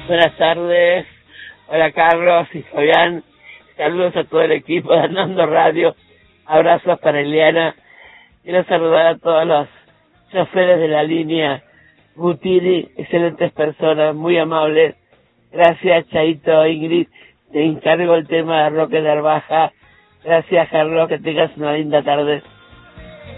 Buenas tardes. Hola Carlos y Fabián. Saludos a todo el equipo de Andando Radio. Abrazos para Eliana. Quiero saludar a todos los choferes de la línea Gutiri, excelentes personas, muy amables. Gracias Chaito, Ingrid. Te encargo el tema de Roque de Arbaja. Gracias Carlos, que tengas una linda tarde.